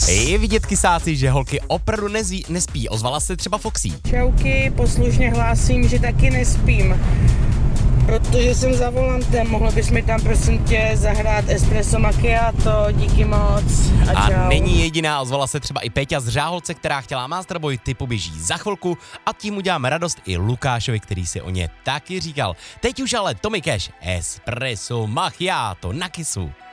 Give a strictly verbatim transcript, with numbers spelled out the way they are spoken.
Je vidět, kysáci, že holky opravdu nezví, nespí. Ozvala se třeba Foxy. Čauky, poslušně hlásím, že taky nespím. Protože jsem za volantem, mohl bys mi tam prosím tě zahrát espresso macchiato, díky moc a, a čau. není jediná, ozvala se třeba i Péťa z Řáholce, která chtěla Masterboj, ty poběží za chvilku a tím uděláme radost i Lukášovi, který si o ně taky říkal. Teď už ale Tommy Cash, espresso macchiato na kysu.